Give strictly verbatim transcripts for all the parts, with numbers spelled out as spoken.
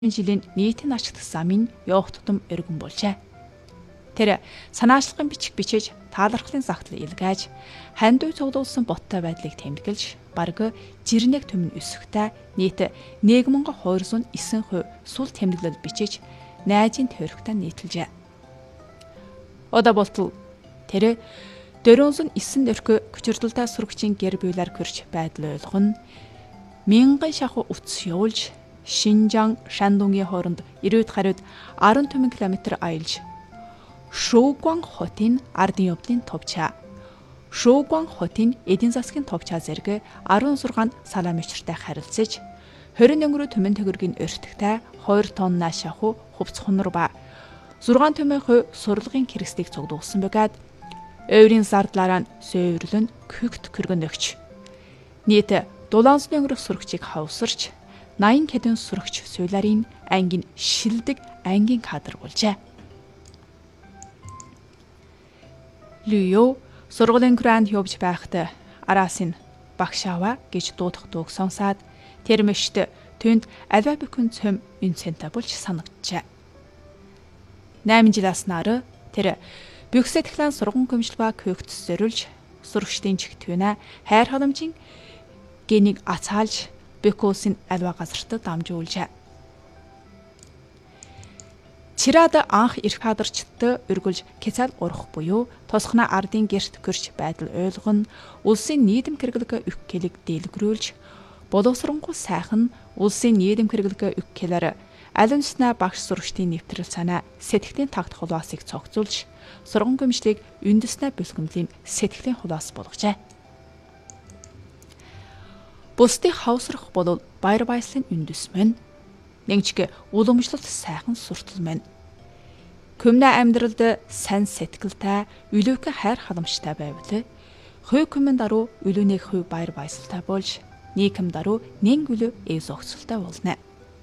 жилийн нийтийн ачигдах замын явах тутам өргөн болжээ. Тэр санаачлагын бичиг бичиж таалархлын загтал илгааж ханд үе цуглуулсан боттой байдлыг тэмдэглэж бараг жирнэг төмөн өсөхтэй нийт нэг мянган хоёр зуун найман хувь сул тэмдэглэл бичиж найзын тойрогтой нийтэлжээ. Ода болтол тэр дөрвөн зуун найман өрхө көчөрдөлтэй сурагчийн гэр бүлээр хүрч байдал ойлгоно. Мянган шахуу утас явуулж Шинжаан, Шандунгийн хооронд ирээд гаруйд арван түмэн километр аялж Шүүгван хотын ардын явдлын товчаа. Шүүгван хотын эдийн засгийн товчаа зэрэг арван зургаан салаа мөчөртэй харилцаж хорин өнгөрөө түмэн төгөргийн өртөгтэй хоёр тонн шахуу хувц хунар ба зургаан түмэн хувь сурлагын хэрэгслийг цуглуулсан бөгөөд ойрын зардлаараа сөөврлөн көгт көргөн өгч. Нийт дулаанзны өнгөрөх сурагчийг хавсарч наян хэдэн сурагч суйларын ангийн шилдэг ангийн кадр болжээ. Лүё сургуулийн гранд явж байхдаа араас нь багш аваа гэж дуудах дууг сонсоод тэр мэшт түнд аливаа бүхэн цөм үнцэнтэй болж санагджээ. найман жил аснаар тэр бөхсө техлан сургууль гомжил ба көгт зориулж сурагчдын чигтвэнэ хайр халамжийн гэнийг ацаалж Бекосийн альва газартад дамжуулжээ. Чирад анх эрх хадарчдад өргөлж Кецал урах буюу тосхны ардын гэрт гэрч байдал ойлгоно, улсын нийгэм хэрэглэг өгкэлэг дэлгэрүүлж, боловсронгуй сайхан улсын нийгэм хэрэглэг өгкэлээр алинсна багш сурагчдын нэвтрэл санаа сэтгэлийн тагт хулаасыг цогцолж, сургууль гомжлыг үндэснэ бэлгэмлийн сэтгэлийн хулаас болгожээ. Бусдыг хавсрах бол баяр баясгалын үндэс мэн. Нэгжгэ уламжлалт сайхан суртал мэн. Көмнө амьдралд сайн сэтгэлтэй, үлөөкө хайр халамжтай байвал хүй көмөн даруй үлөөний хүй баяр баясгалтай болж, нийгэм даруй нэн үлөө эв зогцолтой болно.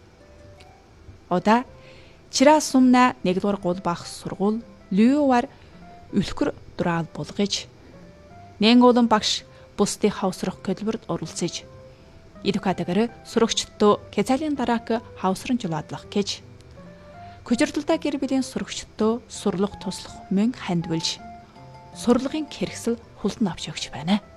Ода чира сумна нэгдүгээр гол бах сургууль Лүёвар үлхэр дураал болгож, нэн олон багш бусдыг хавсрах хөдөлмөрт оролцож Идукатагэр сурагчдоо Кецалийн дараак хавсран жуулаадлах гэж Көжирдэлтэй гэр бүлийн сурагчдоо сурлах туслах мөн хандвалж сурлагын хэрэгсэл хулдан авч өгч байна.